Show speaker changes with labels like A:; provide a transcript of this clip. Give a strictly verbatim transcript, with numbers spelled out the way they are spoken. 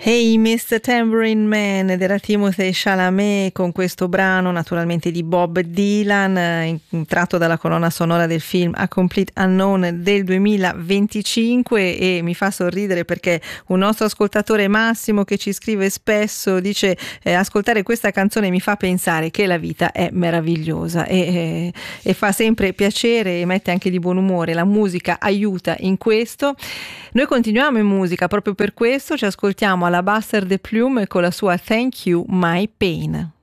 A: Hey mister Tambourine Man della Timothée Chalamet, con questo brano naturalmente di Bob Dylan, eh, tratto dalla colonna sonora del film A Complete Unknown del duemilaventicinque. E mi fa sorridere perché un nostro ascoltatore, Massimo, che ci scrive spesso, dice eh, ascoltare questa canzone mi fa pensare che la vita è meravigliosa e, eh, e fa sempre piacere e mette anche di buon umore. La musica aiuta in questo. Noi continuiamo in musica, proprio per questo ci ascoltiamo alla Buster de Plume con la sua Thank You My Pain.